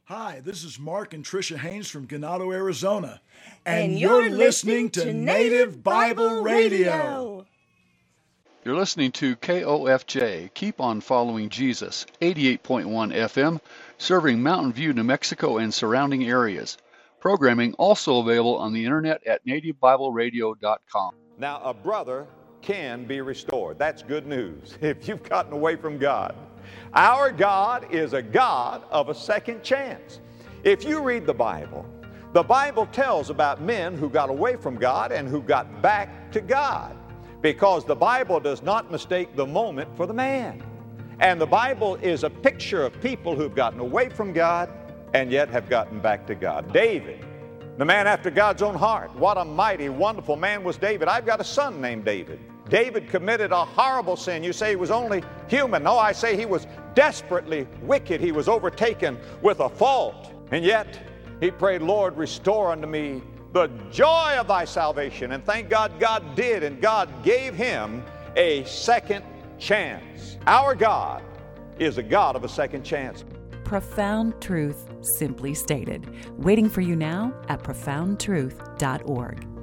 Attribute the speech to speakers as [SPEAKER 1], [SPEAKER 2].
[SPEAKER 1] Hi, this is Mark and Tricia Haynes from Ganado, Arizona.
[SPEAKER 2] And you're listening to Native Bible Radio.
[SPEAKER 3] You're listening to KOFJ, Keep on Following Jesus, 88.1 FM, serving Mountain View, New Mexico and surrounding areas. Programming also available on the internet at nativebibleradio.com.
[SPEAKER 4] Now, a brother can be restored. That's good news if you've gotten away from God. Our God is a God of a second chance. If you read the Bible tells about men who got away from God and who got back to God, because the Bible does not mistake the moment for the man. And the Bible is a picture of people who've gotten away from God and yet have gotten back to God. David, the man after God's own heart. What a mighty, wonderful man was David. I've got a son named David. David committed a horrible sin. You say he was only human. No, I say he was desperately wicked. He was overtaken with a fault. And yet he prayed, Lord, restore unto me the joy of thy salvation. And thank God, God did, and God gave him a second chance. Our God is a God of a second chance.
[SPEAKER 5] Profound truth simply stated. Waiting for you now at profoundtruth.org.